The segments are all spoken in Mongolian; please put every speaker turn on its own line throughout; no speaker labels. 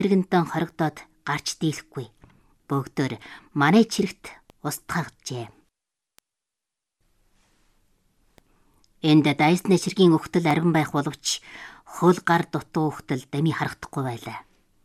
Иргэнтэн хорогдоод гарч дийлэхгүй. Бөгдөр манай чирэгт устгаагджээ. Энд дайсны чиргийн өгтөл арвин байх боловч хөл гар дутуу өгтөл дэмий харагдахгүй байлаа.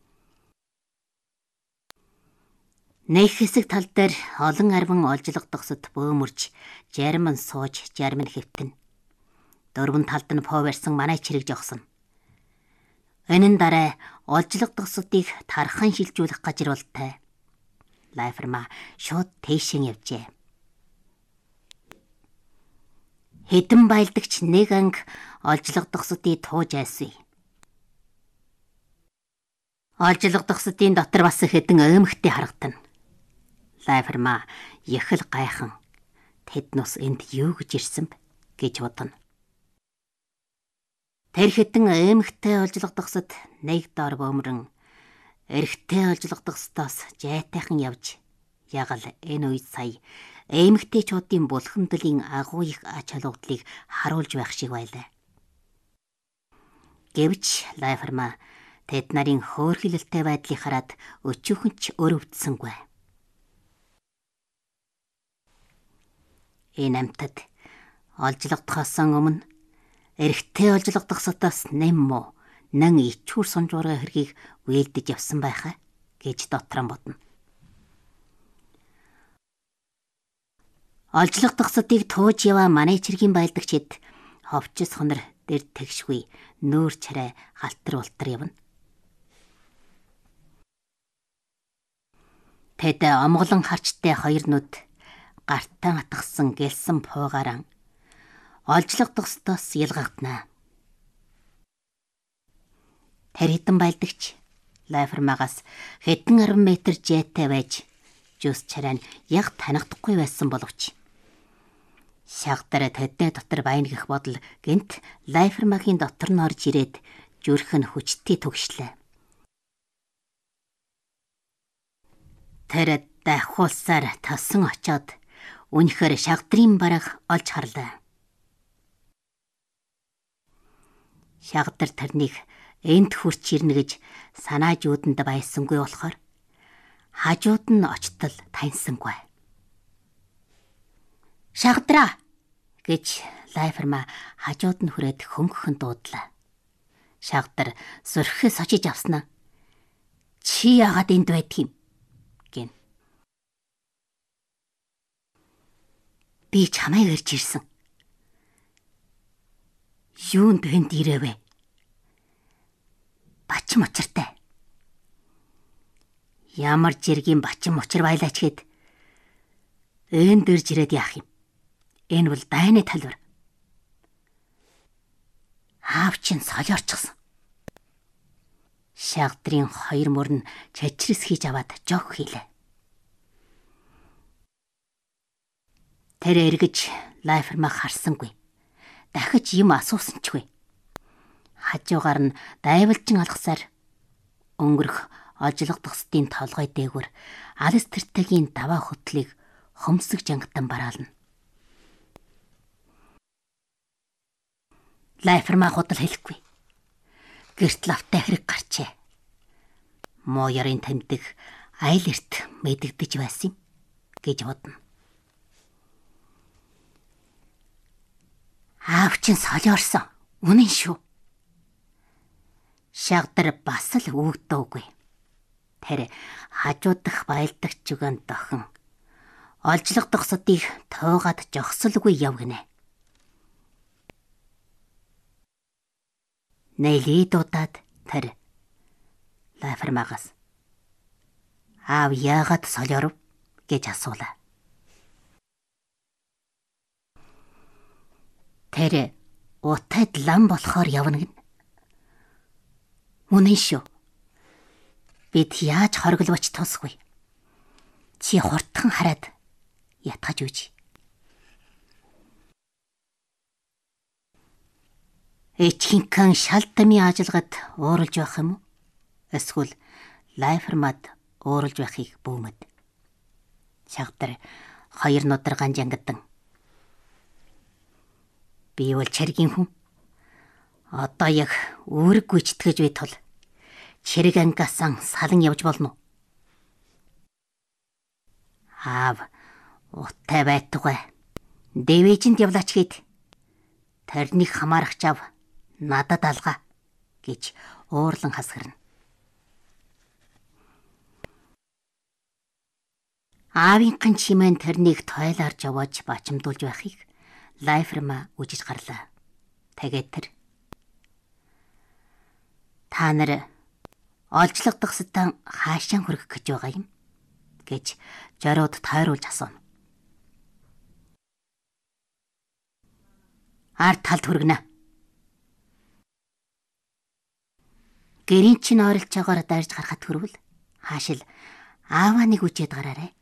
Нэг хэсэг тал дээр олон арвин олжлогдохсод бөөмөрж, жарим нь сууж, жарим нь хэвтэн. Дөрвөн талд нь поо барьсан манай чирэг жогсон. Энэ дараа олжлогдохсодыг тархан шилжүүлэх газар болтой. Лайферма шууд тэйшин явжээ. Хэдэн байлдагч нэг анги олжлогдохсодыг тууж айсвэ. Олжлогдохсодын дотор бас хэдэн өмхтэй харагдана. Лайферма яхал гайхан тэднус энд юу гэж ирсэн бэ гэж бодно. Тэр хэдэн өмхтэй олжлогдохсод нэг дор бөмрөн эрэгтэй олжлогдохсдоос жайтайхан явж ягал энэ үед сая эмэгтэйчүүдийн булхамдлын агуу их ач холбогдлыг харуулж байх шиг байлаа. Гэвч Лайферма тэд нарын хөөрхилэлтэй байдлыг хараад өчүүхэн ч өрөвдсөнгүй. Энэ амтад олжлогдохоос өмнө эрэгтэй олжлогдохсодоос нэм нэн ичүүр сунжуурга хэргийг вээлдэж явсан байхаа гэж дотрон бодно. Олжлогдохсодыг тууж яваа манай чиргийн байлдагчид ховчс хонор дээр тэгшгүй нүүр чарай халтар ултар явна. Тэд омголон харчтай хоёр нүд гартан атгсан гэлсэн пуугаран олжлогдохсдоос ялгагдана. Тэр хэдэн байлдагч Лайфермагаас хэдэн 10 метр жээтэй байж жүс чарай нь яг танихдахгүй байсан боловч шагтар тэдний дотор байна гэх бодол гэнт Лайфермагийн дотор нь орж ирээд зүрх нь хүчтэй түгшлээ. Тэр дахиулсаар тасан очоод үнэхээр шагдрын бараг олж харлаа. Шагдар тэрнийг энд хурч ирнэ гэж санааж үүдэнд байсангүй болохоор хажууд нь очтол таньсангүй. Шагдраа гэж Лайферма хажууд нь хүрээд хөнгөн дуудлаа. Шагдар зөрхөөс очиж авснаа. Чи яагаад энд байдгийг гин. Би чамайг ирж ирсэн. Юунд энд ирэвэ? Бачин учиртай. Ямар жиргийн бачин учир байлаач гээд энд ирж ирээд яах юм? Энэ бол дайны талбар. Аав чинь солиорчихсон. Шагдрын хоёр мөрн чачрис хийж аваад жог хийлээ. Тэр эргэж Лайфермаг харсангүй. Дахиж юм асуусанчгүй. Хажуугаар нь дайвалжин алгасаар өнгөрөх олжлогдохсдын толгой дээгүүр Алистертэгийн даваа хөтлийг хомсог жангатан бараална. Лайферма худал хэлэхгүй. Гэрт лавтай хэрэг гарчээ. Мууярын тэмдэг айл эрт мэдэгдэж байсан гэж бодно. Аав чинь солиорсон. Үнэн шүү. Шагдар бас л үгдөөгүй. Тэр хажууд дах байлдагч зүгэн дохон олжлогдохсодыг туугаад жогсолгүй явгинэ. Нэлээд удаад тэр Лайфермагаас аав яагаад солиоров гэж асуулаа. Тэр утайд лам болохоор явна гин. Үнэн шүү. Бид яаж хоргловч тусгүй. Чи хурдхан хараад ятгаж үж. Эчхинхэн шалтамын ажиллагад ууралж байх юм уу? Эсвэл Лайфермад ууралж байхыг бөөмөд. Шагдар хоёр нударгаан жангадан. Би бол чаргийн хүн. Одоо яг үүрэг гүйцэтгэж бай тул Чирэг ангиасан салан явж болно уу? Аав, уттай байтугай. Дэвэжинд явлаач гээд. Тарныг хамаарах чав надад алгаа гэж уурлан хасгарна. Аавынхан чимээн тарныг тойлоор жавж бачимдуулж байхыг Лайферма үжиж гарлаа. Тэгээд тэр та нар олжлогдохсодан хаашаа хүрэх гэж байгаа юм гэж Жарууд тойруулж асууна. Ард талд хүргэнэ. Гэрийн чинь ойролж байгаагаар дайрж гарахад хүрвэл хаашил ааваа нэг үжээд гараарай.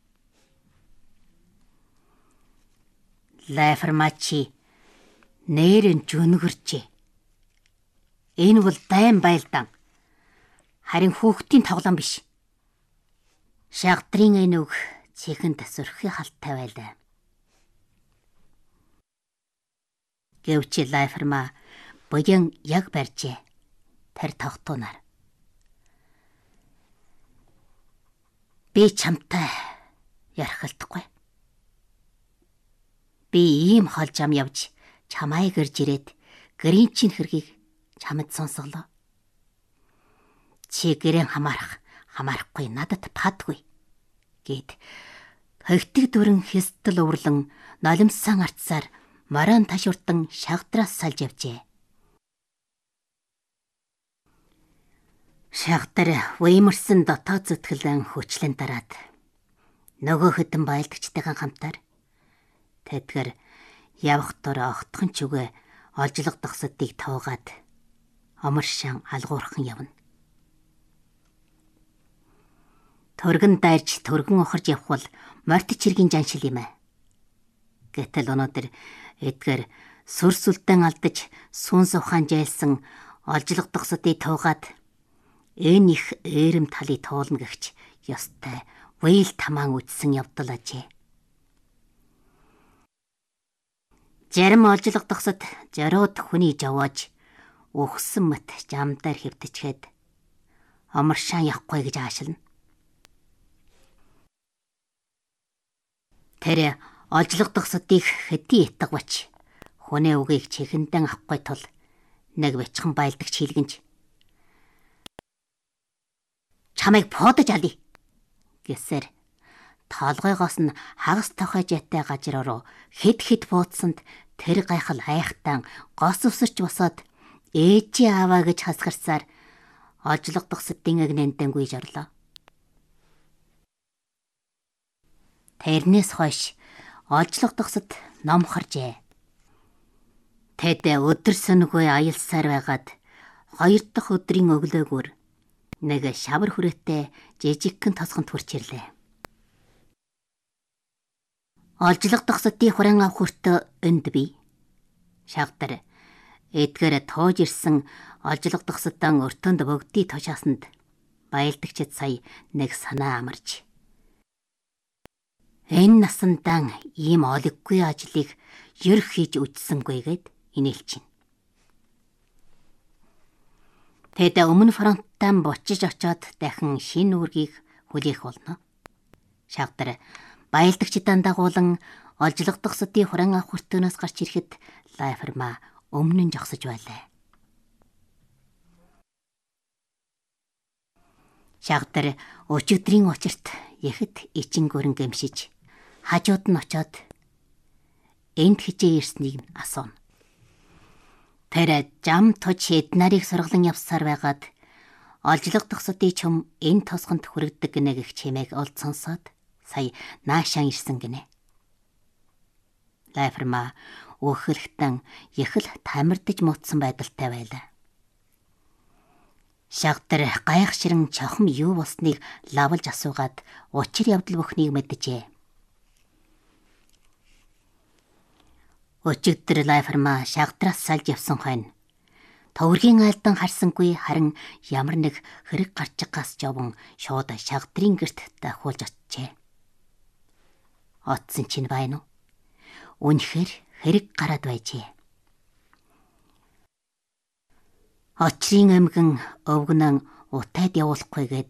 Лайфермачи нэрэн жүнгэрчээ. Энэ бол дайн байлдаан. Харин хүүхдийн тоглоом биш. Шагдрын энүг чихэнд сөрхий халттай байлаа. Гэвч Лайферма буян яг барьжээ. Тэр тогтоонаар. Би чамтай ярихалтахгүй. Би ийм хол зам явж чамайг гэрж ирээд гэрийн чинь хэргийг чамд сонсголоо. Чи гэрэн хамаарахгүй надад падгүй гэд хогтиг дүрэн хэстэл өврлөн нулимсан арцсаар маран ташуртан шагдраас салж явжээ. Шагдар уймарсан дотоод зүтгэлэн хүчлэн дараад нөгөө хэдэн байлдагчтайгаа хамтаар тэдгэр явах дороо огтхон ч үгүй олжлогдохсодыг туугаад оморшин алгуурхан явна. Төргөн дайрч төргөн ухарж явах бол морт чиргийн жаншил юм аа. Гэтэл өнөөдөр эдгээр сүрсүлтэн алдаж сүнс ухаан жайлсан олжлогдохсодыг туугаад энэ их ээрэм талыг туулна гэгч ёстой вэйл тамаан үтсэн явдал ажээ. Зарим олжлогдохсод Жарууд хүний жавааж өгсөн мэт жамдаар хэвтчихэд оморшаан явахгүй гэж аашилна. Тэр олжлогдохсодыг хэдий ятгавч хүнээ үгийг чихэндэн авахгүй тул нэг бичхэн байлдагч хийлгэнч чамайг подож алъя гэсээр толгойгоос нь хагас тохой жаатай гажраа руу хэд бууцсанд тэр гайхал айхтан гос өсөрч босоод ээжи ааваа гэж хасгарсаар олжлогдохсодын агнэндэн гүйж орлоо. Тэрнээс хойш олжлогдохсод ном харжээ. Тэд өдөр сөнөгүй аялсаар байгаад 2 дахь өдрийн өглөөгөр нэг шавар хүрээтэй жижигхэн тосгонд хүрч ирлээ. Олжлогдохсодын хураан авах хүртэ энд би. Шагдар эдгээр тууж ирсэн олжлогдохсодан өртөнд бөгдий тушаасанд байлдагчид сая нэг санаа амарч. Энэ насандан ийм олиггүй ажлыг ер хийж үтсэнгүйгээд инээлчин. Тэд өмнө фронттан бочиж очоод дахин шинэ үүргийг хүлээх болно. Шагдар байлдагчдаа дагуулan олжлогдохсодын хураан авах хүртөөнөөс гарч ирэхэд Лайферма өмнө нь жогсож байлаа. Шагдар өчигдрийн учирт яхэд ичин гөрөн гэмшиж хажууд нь очоод энд хичээ ирснийг асууна. Тэр жам туж хэд нарыг сургалан явсаар байгаад олжлогдохсодын чөм энэ тосгонд хүрэгдэг гинэ гэх чимээг олд сонсоод сая наашаан ирсэн гинэ. Лайферма өөхөлтөн яхал тамирдаж муутсан байдалтай байлаа. Шагдар гайхширэн чохом юу болсныг лавлж асуугаад учир явдал бүхнийг мэджээ. Өчигдөр Лайферма шагдраас салж явсан хойно төвөргийн айлдан харсангүй харин ямар нэг хэрэг гарч байгаас жовон шууд шагдрын гэрт дахиулж очжээ. Отсон чинь байна уу? Үнэхээр хэрэг гараад байжээ. Очрын эмгэн өвгнөн Утайд явуулахгүйгээд